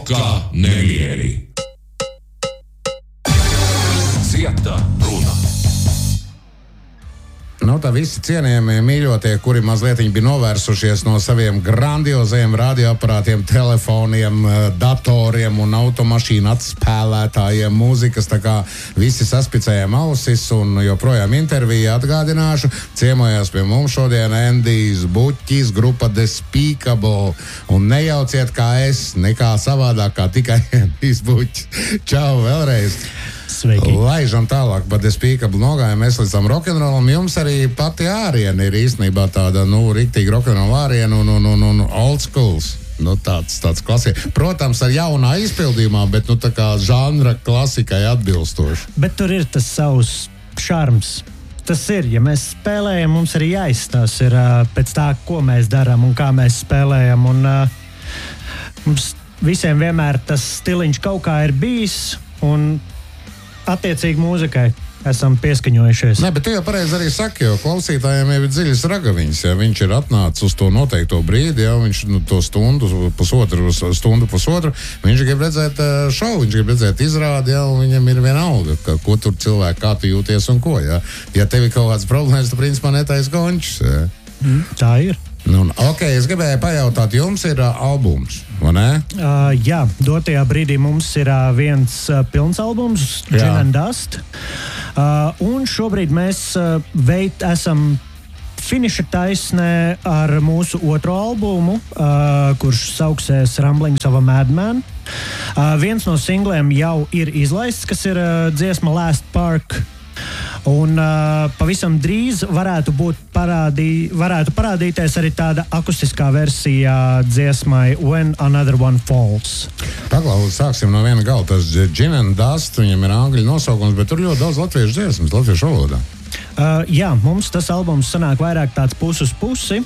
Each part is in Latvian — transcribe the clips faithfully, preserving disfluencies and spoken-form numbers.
Saka nemieli. Zieta runa. Nu, tā visi cienījamie mīļotie, kuri mazliet bija novērsušies no saviem grandiozajiem radioaparātiem, telefoniem, datoriem un automašīnu atspēlētājiem mūzikas, tā kā visi saspicējām ausis un joprojām interviju atgādināšu. Ciemojās pie mums šodien Endijs Buķis, grupa Despicable, un nejauciet kā es, nekā savādāk, kā tikai Endijs Buķis. Čau vēlreiz! Sveiki. Laižam tālāk, bet Despicable nogājam mēs līdz tam rokenrolam. Jums arī pati āriena ir īstenībā tāda, nu, riktīgi rokenrola āriena un, un, un, un old schools. Nu, tāds, tāds klasika. Protams, ar jaunā izpildījumā, bet, nu, tā kā žanra klasikai atbilstoši. Bet tur ir tas savs šarms. Tas ir, ja mēs spēlējam, mums arī jāizstās ir uh, pēc tā, ko mēs darām un kā mēs spēlējam. Un uh, mums visiem vienmēr tas stiliņš kaut kā ir bijis un attiecīgi mūzikai esam pieskaņojušies. Nē, bet tu jau pareizi arī saki, jo klausītājiem jau ir dziļas ragaviņas, ja viņš ir atnācis uz to noteikto brīdi, ja viņš nu, to stundu, pusotru, stundu, pusotru, viņš grib redzēt šovu, viņš grib redzēt izrādi, ja, un viņam ir vienalga, ka, ko tur cilvēki, kā tu jūties un ko, ja. Ja tev ir kaut kāds problēmas, tu principā netais gončs, ja. Mm, tā ir. Nu, ok, es gribēju pajautāt, jums ir uh, albums, vai ne? Uh, jā, dotajā brīdī mums ir uh, viens uh, pilns albums, Jā. Gin and Dust. Uh, un šobrīd mēs uh, veid, esam finiša taisnē ar mūsu otro albumu, uh, kurš sauksies Rumblings of a Madman. Uh, viens no singliem jau ir izlaists, kas ir uh, dziesma Last Park. Un uh, pavisam drīz varētu būt parādī, varētu parādīties arī tāda akustiskā versija dziesmai When Another One Falls. Paklaus, sāksim no viena gala. Tas Gin and Dust, viņam ir angļu nosaukums, bet tur ļoti daudz latviešu dziesmas, latviešu valodā. Uh, jā, mums tas albums sanāk vairāk tāds pus uz pusi.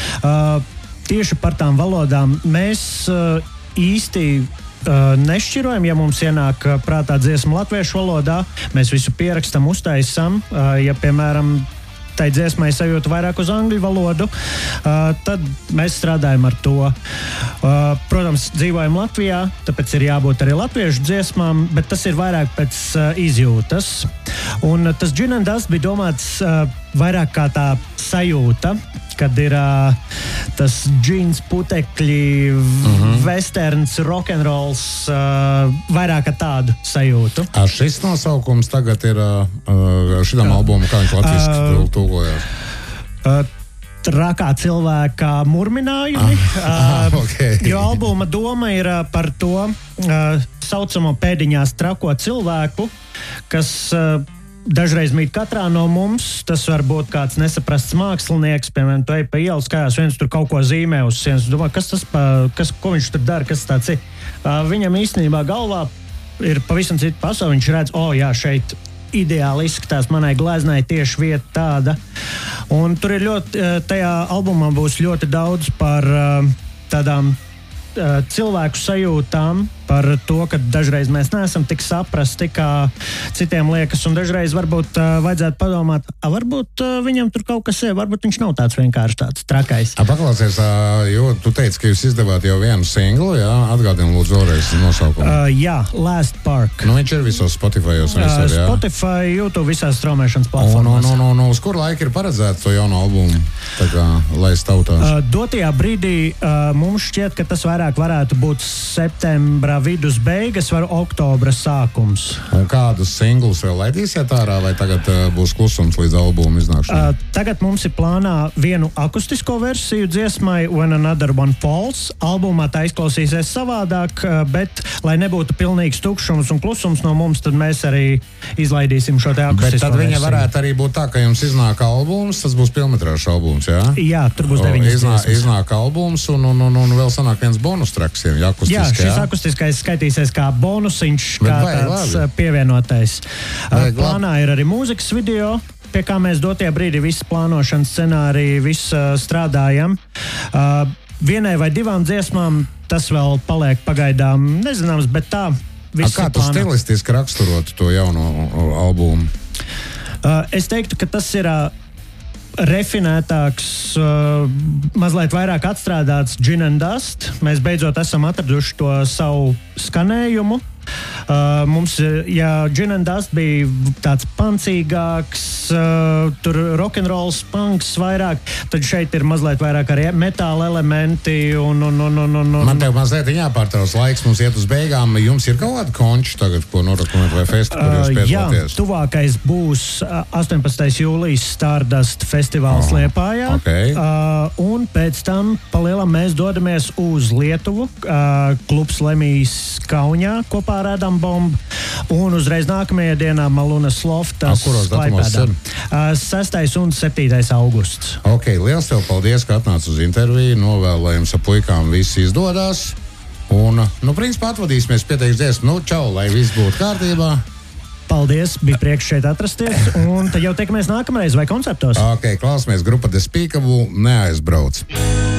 Uh, tieši par tām valodām mēs uh, īsti Uh, nešķirojam, ja mums ienāk uh, prātā dziesma latviešu valodā, mēs visu pierakstam, uztaisam. Uh, ja, piemēram, tai dziesmai sajūta vairāk uz angļu valodu, uh, tad mēs strādājam ar to. Uh, protams, dzīvojam Latvijā, tāpēc ir jābūt arī latviešu dziesmām, bet tas ir vairāk pēc uh, izjūtas. Un uh, tas Gin and Dust bija domāts uh, vairāk kā tā sajūta, kad ir uh, tas džins, putekļi, uh-huh. westerns, rokenrols, uh, vairāk ar tādu sajūtu. A, šis nosaukums tagad ir uh, šitam uh, albumam, kā viņš latviski uh, tūkojās? Uh, Trakā cilvēka murminājumi. Ah, uh, okay. Jo albuma doma ir uh, par to uh, saucamo pēdiņās trako cilvēku, kas uh, dažreiz mīt katrā no mums. Tas var būt kāds nesaprasts mākslinieks, piemēram, tu ej pa ielu, skājās, viens tur kaut ko zīmē uz sienas. Domā, kas tas, pa, kas, ko viņš tur dara, kas tāds ir. Uh, viņam īstenībā galvā ir pavisam cita pasaule. Viņš redz, o, oh, jā, šeit ideāli izskatās manai gleznai tieši vieta tāda. Un tur ir ļoti, tajā albumā būs ļoti daudz par uh, tādām uh, cilvēku sajūtām, par to, ka dažreiz mēs neesam tik saprasti, kā citiem liekas, un dažreiz varbūt uh, vajadzētu padomāt, a, varbūt uh, viņam tur kaut kas ir, varbūt viņš nav tāds vienkārši tāds trakais. A, paklausies, jo tu teici, ka jūs izdevāt jau vienu singlu, jā, atgādini lūdzu vēlreiz nosaukumu. Uh, jā, Last Park. Nu, viņš ir visos Spotifyos un visur, jā? Spotify, YouTube, visās straumēšanas platformās. Un, un, un, un, un uz kur laika ir paredzēts to jauno albumu, tā kā, lai es tautās? Uh, dotajā brīdī uh, mums šķiet, ka tas vairāk varētu būt septembra vidus beigas, var oktobra sākums. Un kādus singlus vēl laidīsiet ārā, vai tagad uh, būs klusums līdz albumu iznākšanai? Uh, tagad mums ir plānā vienu akustisko versiju dziesmai When Another One Falls. Albumā tā izklausīsies savādāk, uh, bet, lai nebūtu pilnīgs tukšums un klusums no mums, tad mēs arī izlaidīsim šo te akustisko versiju. Bet tad viņa varētu arī būt tā, ka jums iznāk albums, tas būs pilnmetrāžs albums, jā? Jā, tur būs deviņas iznāk, dziesmas. Iznāk albums un, un, un, un vēl sanāk viens bonus traks, ja akustiski, jā? Jā, šis jā? akustiskais skaitīsies kā bonusiņš, Bet kā vajag tāds labi. pievienotais. Vajag Plānā ir arī mūzikas video, pie kā mēs dotajā brīdī visu plānošanas scenāriju visu uh, strādājam. Uh, vienai vai divām dziesmām tas vēl paliek pagaidām nezināms, bet tā viss A, kā ir tu plānā. stilistiski raksturotu to jauno albumu? Uh, es teiktu, ka tas ir uh, refinētāks, uh, mazliet vairāk atstrādāts Gin and Dust. Mēs beidzot esam atraduši to savu skanējumu. Uh, mums, ja Gin and Dust bija tāds pancīgāks, uh, tur rock'n'rolls, punks vairāk, tad šeit ir mazliet vairāk arī metāla elementi un, un, un, un, un Man tev mazliet jāpārtrauc laiks, mums iet uz beigām. Jums ir kaut kāda konča tagad, ko norakmēt vai festi, kur jūs piedalāties? Jā, tuvākais būs astoņpadsmitais jūlijas Stardust festivāls oh, Liepājā. Okay. Uh, un pēc tam palielam mēs dodamies uz Lietuvu, uh, klubs Lemijs Kaunijā kopā ar Adam Bombu, un uzreiz nākamajā dienā Malunas Loftas Klaipēdā. Uh, sestais un septītais augusts. Ok, liels tev paldies, ka atnāc uz interviju. Novēlējums ar puikām viss izdodas. Un, nu, principā atvadīsimies, pieteiks dziesmu. Nu, čau, lai viss būtu kārtībā. Paldies, bija prieks šeit atrasties. Un tad jau tiekamies nākamreiz vai koncertos. Ok, klausāmies grupa Despicable, neaizbrauc.